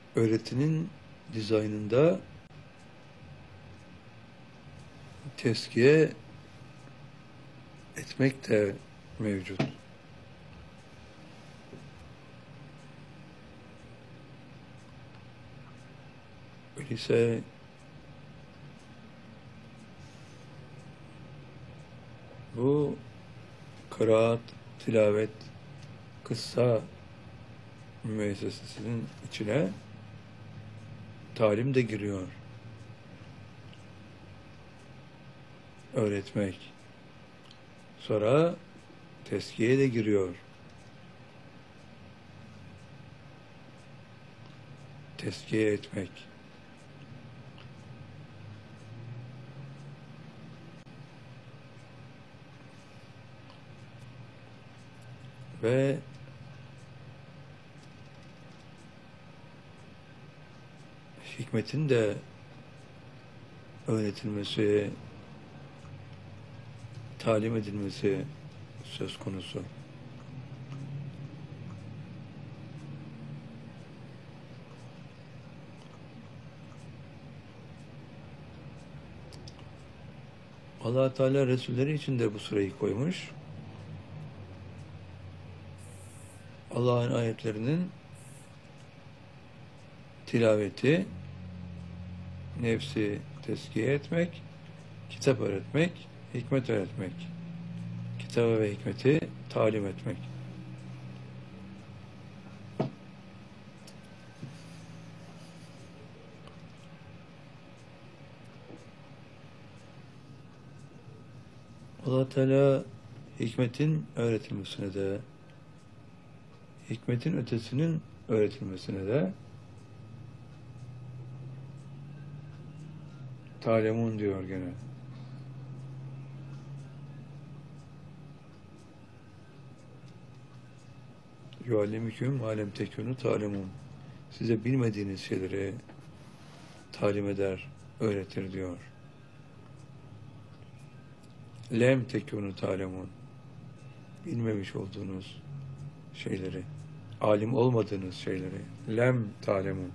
öğretinin dizaynında tezkiye etmek de mevcut. Öyleyse bu kıraat, tilavet, kıssa müessesesinin içine talim de giriyor. Öğretmek. Sonra tezkiye de giriyor. Tezkiye etmek. Ve hikmetin de öğretilmesi, talim edilmesi söz konusu. Allah Teala Resulleri için de bu sırayı koymuş. Allah'ın ayetlerinin tilaveti, nefsi tezkiye etmek, kitap öğretmek, hikmet öğretmek, kitabı ve hikmeti talim etmek. Allah Teala hikmetin öğretilmesine de, hikmetin ötesinin öğretilmesine de talemun diyor gene. Yuallimüküm alem tekûnü talemun. Size bilmediğiniz şeyleri talim eder, öğretir diyor. Lem tekûnü talemun. Bilmemiş olduğunuz şeyleri, alim olmadığınız şeyleri. Lem talemun.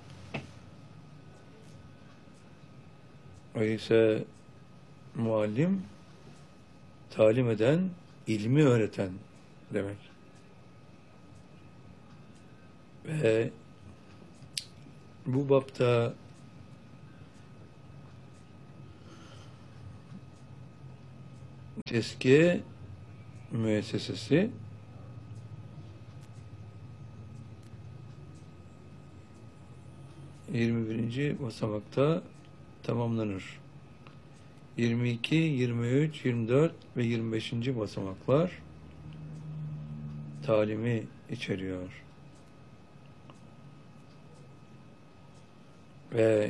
Öyleyse muallim, talim eden, ilmi öğreten demek. Ve bu bapta tezkiye müessesesi 21. basamakta tamamlanır. 22, 23, 24 ve 25. basamaklar talimi içeriyor. Ve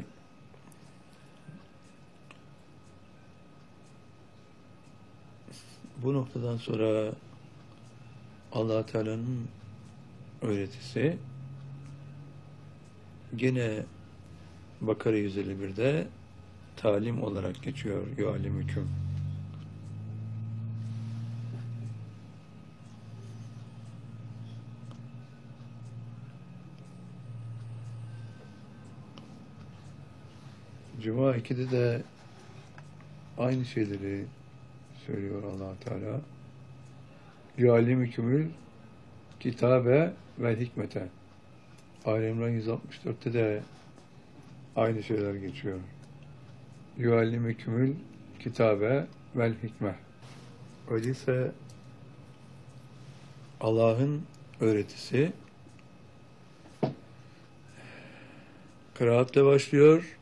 bu noktadan sonra Allah Teala'nın öğretisi gene Bakara 151'de talim olarak geçiyor. Yuallimüküm. Cuma 2'de de aynı şeyleri söylüyor Allah Teala. Yuallimükümül kitabe ve hikmete. Ali İmran 164'te de aynı şeyler geçiyor. Yuallimükümül kitabe vel hikme. Öyleyse Allah'ın öğretisi kıraatle başlıyor.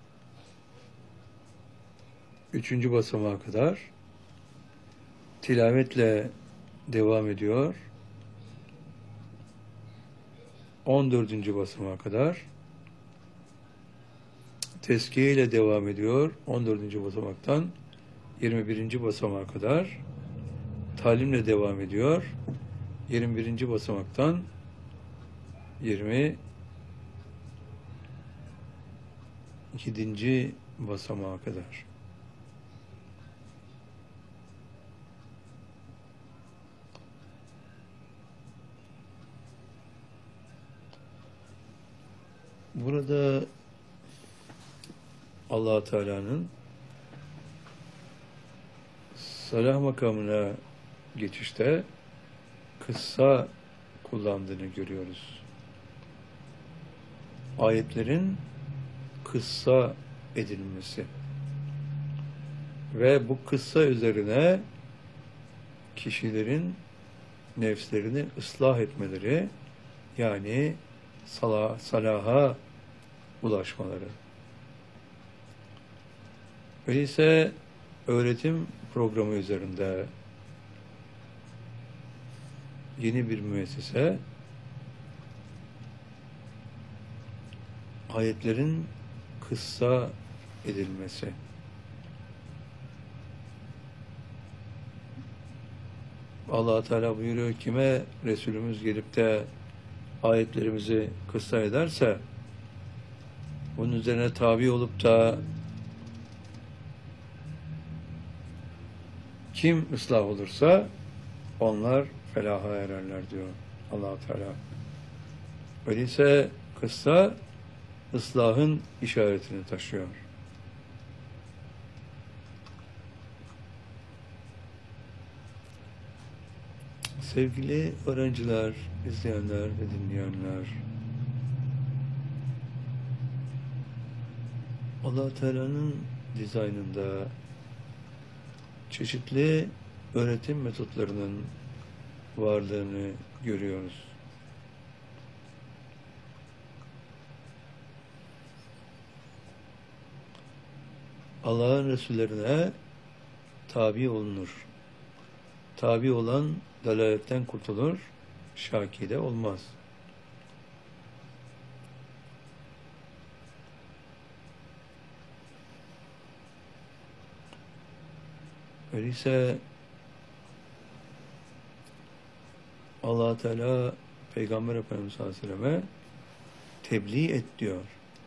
3. basamağa kadar tilavetle devam ediyor. 14. basamağa kadar tezkiye ile devam ediyor. 14. basamaktan 21. basamağa kadar talimle devam ediyor. 21. basamaktan 22. basamağa kadar. Burada Allah Teala'nın salah makamına geçişte kıssa kullandığını görüyoruz. Ayetlerin kıssa edilmesi ve bu kıssa üzerine kişilerin nefslerini ıslah etmeleri, yani salaha ulaşmaları. Öyleyse öğretim programı üzerinde yeni bir müessese ayetlerin kıssa edilmesi. Allah Teala buyuruyor, kime Resulümüz gelip de ayetlerimizi kıssa ederse, bunun üzerine tabi olup da kim ıslah olursa onlar felaha ererler diyor Allah Teala. Öyleyse kıssa ıslahın işaretini taşıyor. Sevgili öğrenciler, izleyenler ve dinleyenler, Allah Teala'nın dizaynında çeşitli öğretim metotlarının varlığını görüyoruz. Allah'ın Resullerine tabi olunur. Tabi olan dalaletten kurtulur, şaki de olmaz. Öyleyse Allah Teala Peygamber Efendimiz sallallahu aleyhi ve selleme tebliğ et diyor.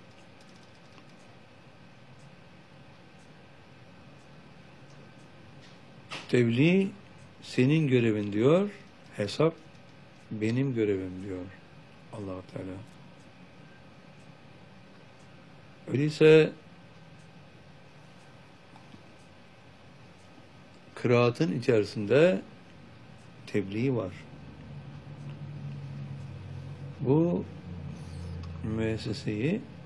Tebliğ senin görevin diyor, hesap benim görevim diyor Allah Teala. Öyleyse kıraatın içerisinde tebliğ var. Bu müesseseyi